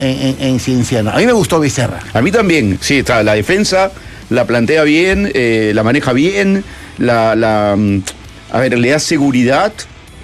en Cienciano. A mí me gustó Becerra. A mí también, sí, está la defensa, la plantea bien, la maneja bien, a ver, le da seguridad.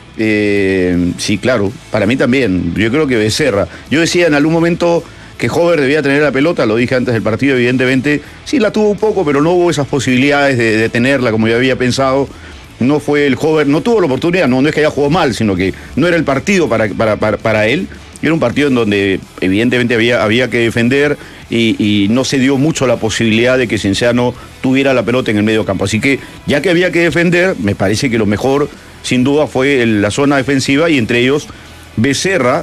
Sí, claro, para mí también. Yo creo que Becerra. Yo decía en algún momento que Hover debía tener la pelota, lo dije antes del partido, evidentemente. Sí, la tuvo un poco, pero no hubo esas posibilidades de tenerla como yo había pensado. No fue el Hover, no tuvo la oportunidad, no es que haya jugado mal, sino que no era el partido para él. Era un partido en donde evidentemente había que defender y no se dio mucho la posibilidad de que Cienciano tuviera la pelota en el medio campo. Así que ya que había que defender, me parece que lo mejor sin duda fue la zona defensiva y entre ellos Becerra,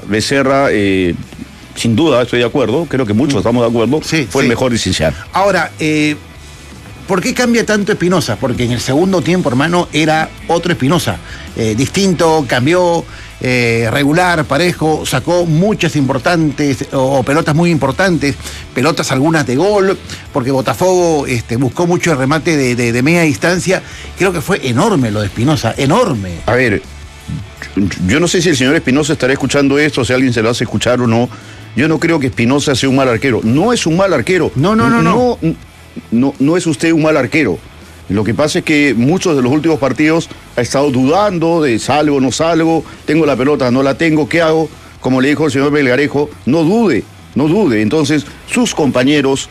sin duda estoy de acuerdo, creo que muchos estamos de acuerdo, sí, fue el mejor de Cienciano. Ahora, ¿por qué cambia tanto Espinosa? Porque en el segundo tiempo, hermano, era otro Espinosa, distinto, cambió, regular, parejo, sacó muchas importantes o pelotas muy importantes, pelotas algunas de gol, porque Botafogo buscó mucho el remate de media distancia. Creo que fue enorme lo de Espinosa, enorme. A ver, yo no sé si el señor Espinosa estará escuchando esto, si alguien se lo hace escuchar o no. Yo no creo que Espinosa sea un mal arquero. No es un mal arquero. No es usted un mal arquero. Lo que pasa es que muchos de los últimos partidos ha estado dudando de salgo, no salgo, tengo la pelota, no la tengo, ¿qué hago? Como le dijo el señor Melgarejo, no dude. Entonces, sus compañeros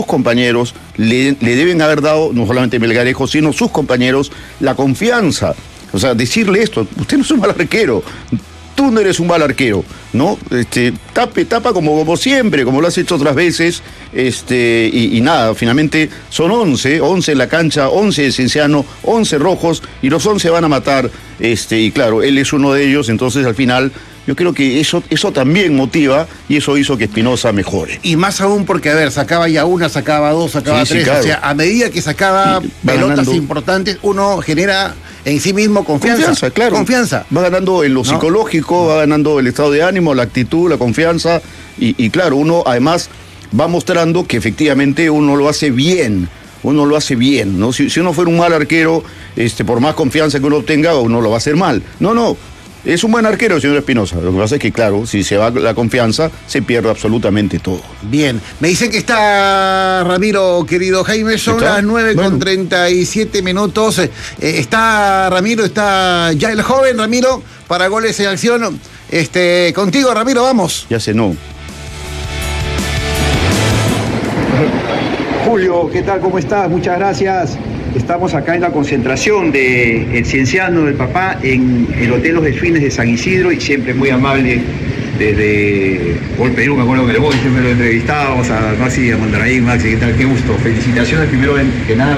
le deben haber dado, no solamente Melgarejo, sino sus compañeros, la confianza. O sea, decirle esto, usted no es un mal arquero. Tú no eres un mal arquero, ¿no? Tapa como siempre, como lo has hecho otras veces, y nada, finalmente son 11 en la cancha, 11 de Cienciano, 11 rojos, y los 11 van a matar, y claro, él es uno de ellos, entonces al final yo creo que eso también motiva, y eso hizo que Espinosa mejore. Y más aún porque, a ver, sacaba ya una, sacaba dos, sacaba tres, claro. O sea, a medida que sacaba pelotas importantes, uno genera en sí mismo confianza, claro. Confianza. Va ganando en lo psicológico, va ganando el estado de ánimo, la actitud, la confianza, y claro, uno además va mostrando que efectivamente uno lo hace bien, ¿no? Si uno fuera un mal arquero, por más confianza que uno obtenga, uno lo va a hacer mal. No, es un buen arquero el señor Espinosa. Lo que pasa es que, claro, si se va la confianza, se pierde absolutamente todo. Bien, me dicen que está Ramiro, querido Jaime, son las 9:37. Está Ramiro, está ya el joven Ramiro para Goles en Acción. Contigo, Ramiro, vamos. Ya cenó. Julio, ¿qué tal? ¿Cómo estás? Muchas gracias. Estamos acá en la concentración del Cienciano del papá en el Hotel Los Delfines de San Isidro y siempre muy amable desde Gol Perú, me acuerdo que siempre lo entrevistábamos a Maxi, a Mandaraín, Maxi, ¿qué tal? Qué gusto. Felicitaciones primero que nada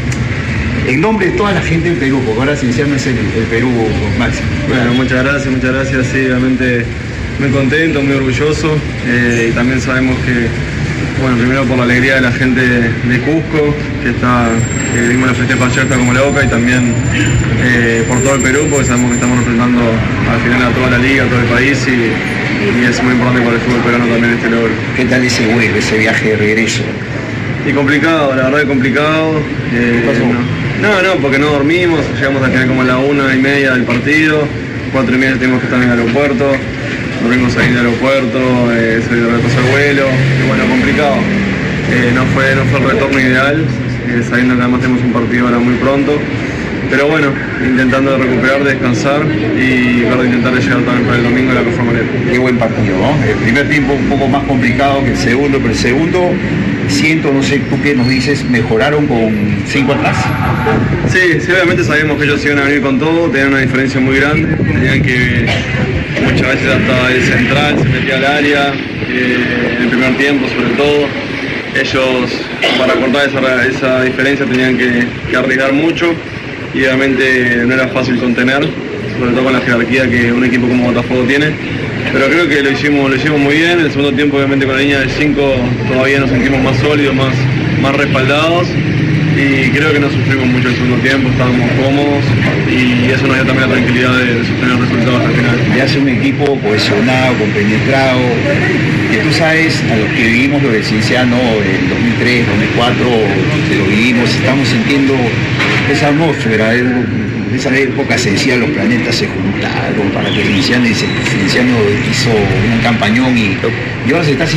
en nombre de toda la gente del Perú, porque ahora Cienciano es el Perú, Maxi. Bueno, muchas gracias, sí, realmente muy contento, muy orgulloso y también sabemos que, bueno, primero por la alegría de la gente de Cusco, que dimos la festeja ayer como loca, y también por todo el Perú, porque sabemos que estamos representando al final a toda la liga, a todo el país, y es muy importante para el fútbol peruano también este logro. ¿Qué tal ese vuelo, ese viaje de regreso? Y complicado, la verdad que complicado. ¿Qué pasó? No, porque no dormimos, llegamos al final como a la 1:30 del partido, 4:30 tenemos que estar en el aeropuerto. Dormimos ahí en el aeropuerto, se retrasó el vuelo, y bueno, complicado. No fue el retorno ideal, sabiendo que además tenemos un partido ahora muy pronto. Pero bueno, intentando de recuperar, de descansar y intentar de llegar también para el domingo de la mejor manera. Qué buen partido, ¿no? El primer tiempo un poco más complicado que el segundo, pero el segundo, siento, no sé tú qué nos dices, mejoraron con 5 atrás. Sí, obviamente sabíamos que ellos iban a venir con todo, tenían una diferencia muy grande, tenían que muchas veces hasta el central se metía al área, en el primer tiempo sobre todo. Ellos para cortar esa diferencia tenían que arriesgar mucho y obviamente no era fácil contener, sobre todo con la jerarquía que un equipo como Botafogo tiene. Pero creo que lo hicimos muy bien. En el segundo tiempo, obviamente, con la línea de 5 todavía nos sentimos más sólidos, más respaldados. Y creo que no sufrimos mucho el segundo tiempo, estábamos cómodos y eso nos dio también la tranquilidad de sostener resultados al final. Ya hace un equipo cohesionado, compenetrado, que tú sabes, a los que vivimos lo del Cienciano del 2003, 2004, que lo vivimos, estamos sintiendo esa atmósfera, En esa época se decía los planetas se juntaron para que Cienciano hizo un campañón y ahora se está